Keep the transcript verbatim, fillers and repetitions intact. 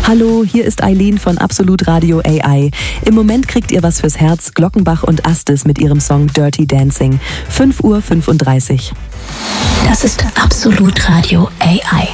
Hallo, hier ist Eileen von Absolut Radio A I. Im Moment kriegt ihr was fürs Herz, Glockenbach und Astis mit ihrem Song Dirty Dancing. fünf Uhr fünfunddreißig. Das ist Absolut Radio A I.